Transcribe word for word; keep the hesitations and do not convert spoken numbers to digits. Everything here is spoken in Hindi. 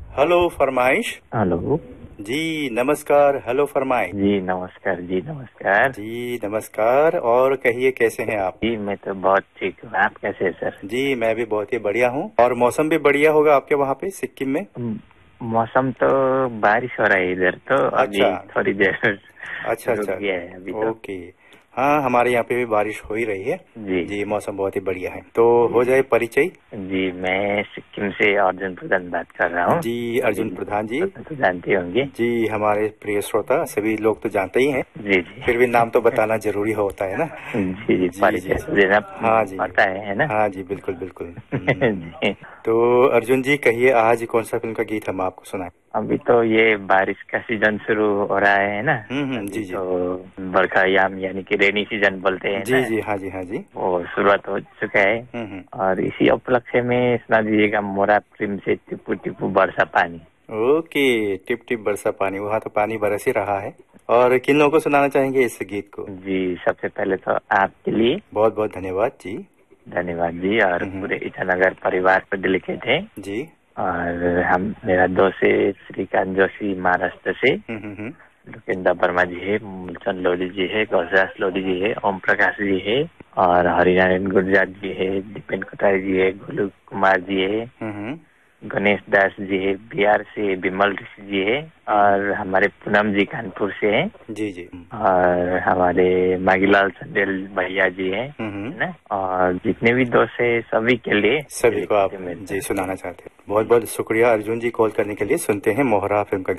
हेलो फरमाइश। हेलो जी नमस्कार। हेलो फरमाइश। जी नमस्कार। जी नमस्कार। जी नमस्कार। और कहिए कैसे हैं आप? जी मैं तो बहुत ठीक हूँ, आप कैसे हैं सर? जी मैं भी बहुत ही बढ़िया हूँ। और मौसम भी बढ़िया होगा आपके वहाँ पे सिक्किम में? म- मौसम तो बारिश हो रहा है इधर तो। अच्छा अभी थोड़ी देर अच्छा रुक अच्छा। गया है अभी तो। ओके। हाँ हमारे यहाँ पे भी बारिश हो ही रही है। जी जी मौसम बहुत ही बढ़िया है। तो हो जी जाए परिचय। जी मैं सिक्किम से अर्जुन प्रधान बात कर रहा हूँ। जी अभी अर्जुन प्रधान जी। तो जानते होंगे। जी हमारे प्रिय श्रोता सभी लोग तो जानते ही हैं, जी जी फिर भी नाम तो बताना जरूरी होता है ना। जी जी जी जी परिचय जी। तो देना हाँ जी। पड़ता है है ना। हाँ जी बिल्कुल बिल्कुल। हम्म, जी तो अर्जुन जी कहिए आज कौन सा फिल्म का गीत हम आपको सुनाएं? अभी तो ये बारिश का सीजन शुरू हो रहा है ना। हम्म हम्म अभी जी जी। तो बरखा याम यानी कि रेनी सीजन बोलते हैं जी ना, जी हाँ जी हाँ जी। वो शुरुआत हो चुका है। हम्म हम्म। और इसी उपलक्ष्य में सुना दीजिएगा मोरा प्रेम से टिपू टिपू बरसा पानी। ओके। टिप टिप बरसा पानी, वहाँ तो पानी बरस ही रहा है। और किन लोगों को सुनाना चाहेंगे इस गीत को? जी सबसे पहले तो आपके लिए बहुत बहुत धन्यवाद जी। धन्यवाद जी, और हम्म पूरे ईटानगर परिवार को डेलिकेट है। जी। और हम मेरा दोस्त है श्रीकांत जोशी महाराष्ट्र से, हम्म हम्म हम्म। लुकेंदा वर्मा जी है, मूलचंद लोधी जी है, गौरदास लोधी जी है, ओम प्रकाश जी है, और हरिनारायण गुर्जर जी है, दीपेन कोठारी जी है, गोलू कुमार जी है, हम्म हम्म। गणेश दास जी है, बिहार से विमल ऋषि जी है, और हमारे पूनम जी कानपुर से है, जी जी। और हमारे मागीलाल चंदेल भैया जी है हम्म हम्म। है ना। और जितने भी दोस्त है सभी के लिए सभी को आप मेरी जी तरफ से। सुनाना चाहते हैं। बहुत बहुत शुक्रिया अर्जुन जी कॉल करने के लिए। सुनते हैं मोहरा फिल्म का